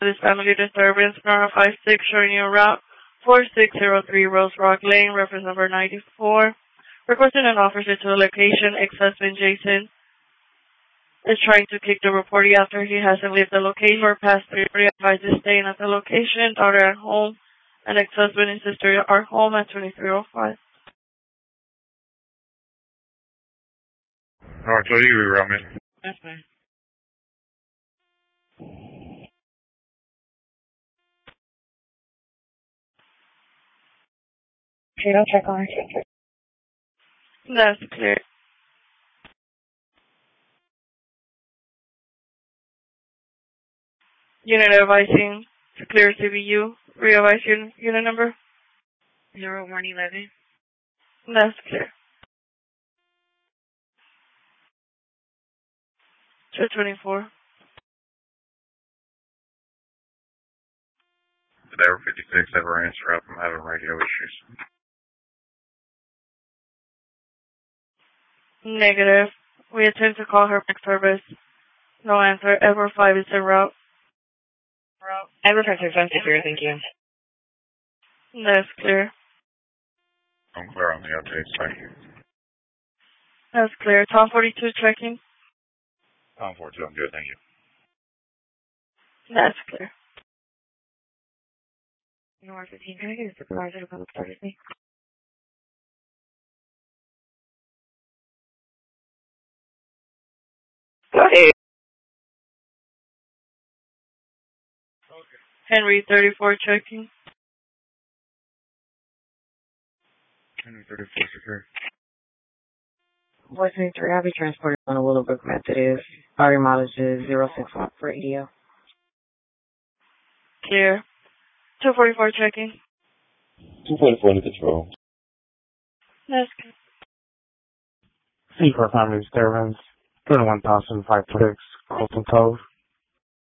This family disturbance, Nora 56, showing you route 4603 Rose Rock Lane, reference number 94. Requesting an officer to the location. Ex-husband Jason is trying to kick the reportee after he hasn't left the location or past 3. Advises staying at the location. Daughter at home. And ex-husband and sister are home at 2305. Alright, so you around me. That's fine. Okay, I'll check on her. That's clear. Unit advising to clear CBU. Re-advise unit number. 0111. That's clear. 224. Tower 56, ever answer up. I'm having radio issues. Negative. We attempt to call her back service. No answer. Ever 5 is en route. Ever 5 is secure, thank you. That's clear. I'm clear on the updates, thank you. That's clear. Tom 42 checking. Tom 42, I'm good, thank you. That's clear. North 15, can I get a supervisor to come start with me? Go ahead. Henry 34 checking. Henry 34, secure. Voice 3, I'll be transported on a Willowbrook Methodist. Body mileage is 061 for ADO. Clear. 244 checking. 244 to control. That's clear. C for family disturbance. 21,526, Colton Cove.